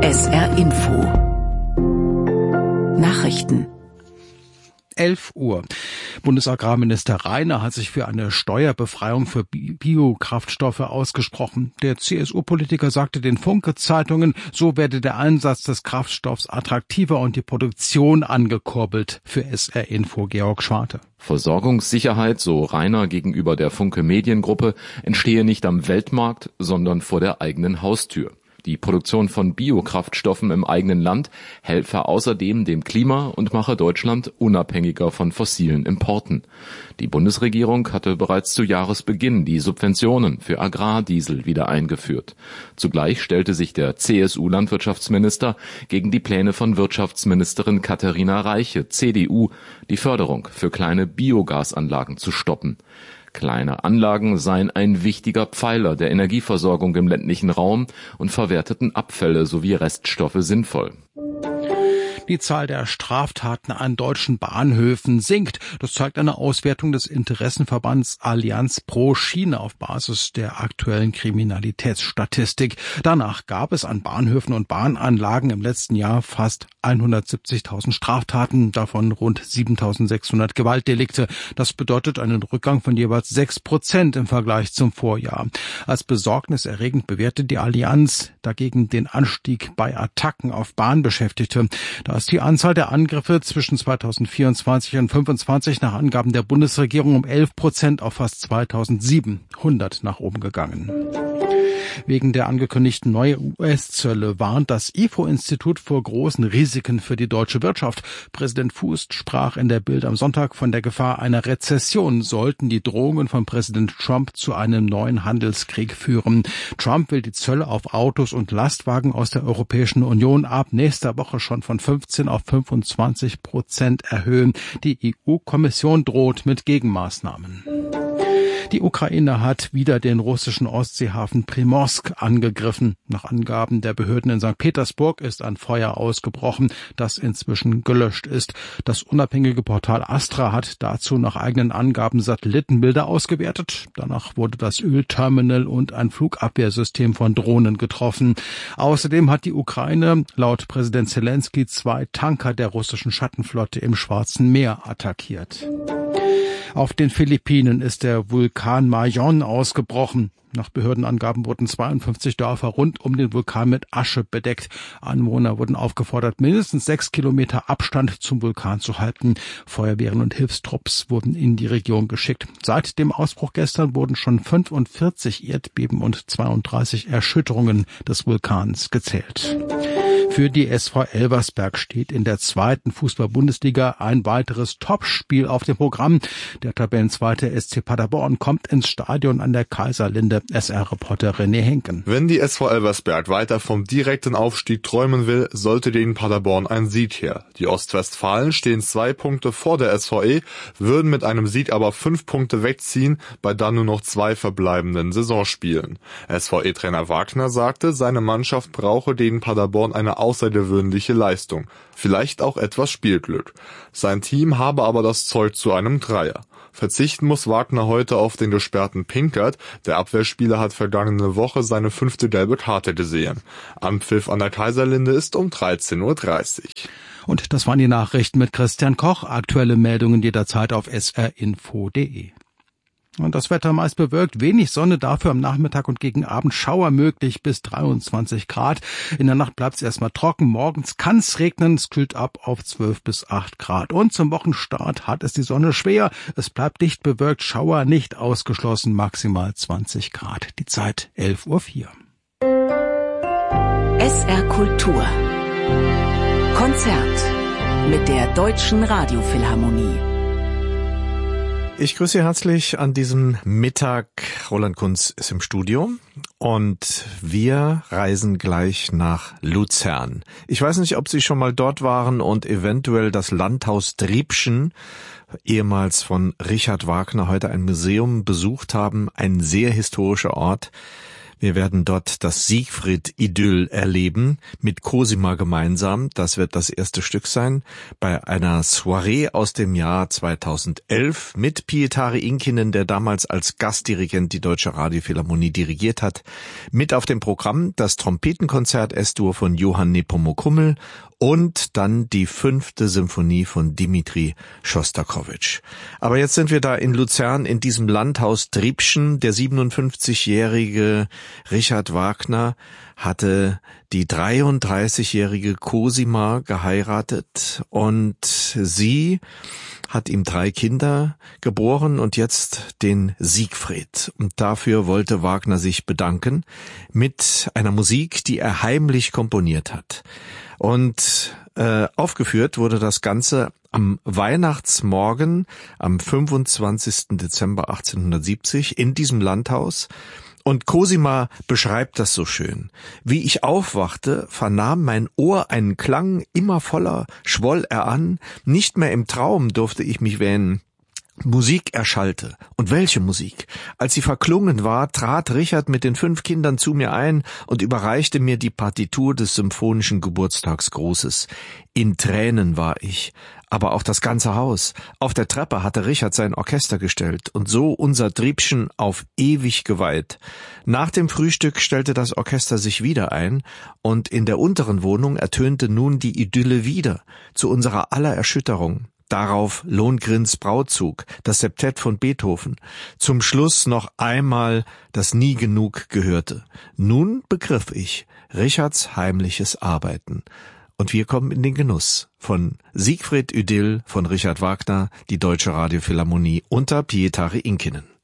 SR Info Nachrichten 11 Uhr. Bundesagrarminister Rainer hat sich für eine Steuerbefreiung für Biokraftstoffe ausgesprochen. Der CSU-Politiker sagte den Funke-Zeitungen, so werde der Einsatz des Kraftstoffs attraktiver und die Produktion angekurbelt. Für SR Info Georg Schwarte. Versorgungssicherheit, so Rainer gegenüber der Funke Mediengruppe, entstehe nicht am Weltmarkt, sondern vor der eigenen Haustür. Die Produktion von Biokraftstoffen im eigenen Land helfe außerdem dem Klima und mache Deutschland unabhängiger von fossilen Importen. Die Bundesregierung hatte bereits zu Jahresbeginn die Subventionen für Agrardiesel wieder eingeführt. Zugleich stellte sich der CSU-Landwirtschaftsminister gegen die Pläne von Wirtschaftsministerin Katharina Reiche, CDU, die Förderung für kleine Biogasanlagen zu stoppen. Kleine Anlagen seien ein wichtiger Pfeiler der Energieversorgung im ländlichen Raum und verwerteten Abfälle sowie Reststoffe sinnvoll. Die Zahl der Straftaten an deutschen Bahnhöfen sinkt. Das zeigt eine Auswertung des Interessenverbands Allianz pro Schiene auf Basis der aktuellen Kriminalitätsstatistik. Danach gab es an Bahnhöfen und Bahnanlagen im letzten Jahr fast 170.000 Straftaten, davon rund 7.600 Gewaltdelikte. Das bedeutet einen Rückgang von jeweils 6% im Vergleich zum Vorjahr. Als besorgniserregend bewertet die Allianz dagegen den Anstieg bei Attacken auf Bahnbeschäftigte. Da ist die Anzahl der Angriffe zwischen 2024 und 2025 nach Angaben der Bundesregierung um 11% auf fast 2.700 nach oben gegangen. Wegen der angekündigten neuen US-Zölle warnt das IFO-Institut vor großen Risiken für die deutsche Wirtschaft. Präsident Fuß sprach in der Bild am Sonntag von der Gefahr einer Rezession, sollten die Drohungen von Präsident Trump zu einem neuen Handelskrieg führen. Trump will die Zölle auf Autos und Lastwagen aus der Europäischen Union ab nächster Woche schon von 15 auf 25% erhöhen. Die EU-Kommission droht mit Gegenmaßnahmen. Die Ukraine hat wieder den russischen Ostseehafen Primorsk angegriffen. Nach Angaben der Behörden in St. Petersburg ist ein Feuer ausgebrochen, das inzwischen gelöscht ist. Das unabhängige Portal Astra hat dazu nach eigenen Angaben Satellitenbilder ausgewertet. Danach wurde das Ölterminal und ein Flugabwehrsystem von Drohnen getroffen. Außerdem hat die Ukraine laut Präsident Zelensky 2 Tanker der russischen Schattenflotte im Schwarzen Meer attackiert. Auf den Philippinen ist der Vulkan Mayon ausgebrochen. Nach Behördenangaben wurden 52 Dörfer rund um den Vulkan mit Asche bedeckt. Anwohner wurden aufgefordert, mindestens 6 Kilometer Abstand zum Vulkan zu halten. Feuerwehren und Hilfstrupps wurden in die Region geschickt. Seit dem Ausbruch gestern wurden schon 45 Erdbeben und 32 Erschütterungen des Vulkans gezählt. Für die SV Elversberg steht in der 2. Fußball-Bundesliga ein weiteres Topspiel auf dem Programm. Der Tabellenzweite SC Paderborn kommt ins Stadion an der Kaiserlinde. SR-Reporter René Henken. Wenn die SV Elversberg weiter vom direkten Aufstieg träumen will, sollte gegen Paderborn ein Sieg her. Die Ostwestfalen stehen 2 Punkte vor der SVE, würden mit einem Sieg aber 5 Punkte wegziehen, bei dann nur noch 2 verbleibenden Saisonspielen. SVE-Trainer Wagner sagte, seine Mannschaft brauche gegen Paderborn eine außergewöhnliche Leistung, vielleicht auch etwas Spielglück. Sein Team habe aber das Zeug zu einem Dreier. Verzichten muss Wagner heute auf den gesperrten Pinkert. Der Abwehrspieler hat vergangene Woche seine 5. gelbe Karte gesehen. Anpfiff an der Kaiserlinde ist um 13.30 Uhr. Und das waren die Nachrichten mit Christian Koch. Aktuelle Meldungen jederzeit auf srinfo.de. Und das Wetter meist bewölkt, wenig Sonne, dafür am Nachmittag und gegen Abend Schauer möglich bis 23 Grad. In der Nacht bleibt es erstmal trocken, morgens kann es regnen, es kühlt ab auf 12 bis 8 Grad. Und zum Wochenstart hat es die Sonne schwer, es bleibt dicht bewölkt, Schauer nicht ausgeschlossen, maximal 20 Grad. Die Zeit 11.04 Uhr. SR Kultur Konzert mit der Deutschen Radiophilharmonie. Ich grüße Sie herzlich an diesem Mittag. Roland Kunz ist im Studio und wir reisen gleich nach Luzern. Ich weiß nicht, ob Sie schon mal dort waren und eventuell das Landhaus Driepschen, ehemals von Richard Wagner, heute ein Museum besucht haben. Ein sehr historischer Ort Wir werden dort das Siegfried-Idyll erleben, mit Cosima gemeinsam. Das wird das erste Stück sein, bei einer Soiree aus dem Jahr 2011 mit Pietari Inkinen, der damals als Gastdirigent die Deutsche Radiophilharmonie dirigiert hat. Mit auf dem Programm das Trompetenkonzert S-Dur von Johann Nepomuk Hummel und dann die 5. Symphonie von Dimitri Schostakowitsch. Aber jetzt sind wir da in Luzern in diesem Landhaus Driepschen. Der 57-jährige Richard Wagner hatte die 33-jährige Cosima geheiratet und sie hat ihm 3 Kinder geboren und jetzt den Siegfried. Und dafür wollte Wagner sich bedanken mit einer Musik, die er heimlich komponiert hat. Und aufgeführt wurde das Ganze am Weihnachtsmorgen am 25. Dezember 1870 in diesem Landhaus. Und Cosima beschreibt das so schön. Wie ich aufwachte, vernahm mein Ohr einen Klang, immer voller schwoll er an. Nicht mehr im Traum durfte ich mich wähnen. Musik erschallte. Und welche Musik? Als sie verklungen war, trat Richard mit den 5 Kindern zu mir ein und überreichte mir die Partitur des symphonischen Geburtstagsgrußes. In Tränen war ich, aber auch das ganze Haus. Auf der Treppe hatte Richard sein Orchester gestellt und so unser Driepschen auf ewig geweiht. Nach dem Frühstück stellte das Orchester sich wieder ein und in der unteren Wohnung ertönte nun die Idylle wieder, zu unserer aller Erschütterung. Darauf Lohngrins Brautzug, das Septett von Beethoven. Zum Schluss noch einmal das Nie genug Gehörte. Nun begriff ich Richards heimliches Arbeiten. Und wir kommen in den Genuss von Siegfried Idyll von Richard Wagner, die Deutsche Radiophilharmonie unter Pietari Inkinen.